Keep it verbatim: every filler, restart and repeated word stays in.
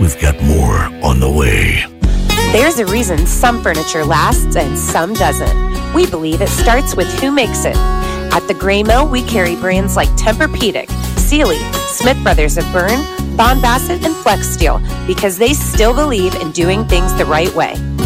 we've got more on the way. There's a reason some furniture lasts and some doesn't. We believe it starts with who makes it. At the Gray Mill, we carry brands like Tempur-Pedic, Sealy, Smith Brothers of Bern, Bond Bassett, and Flex Steel because they still believe in doing things the right way.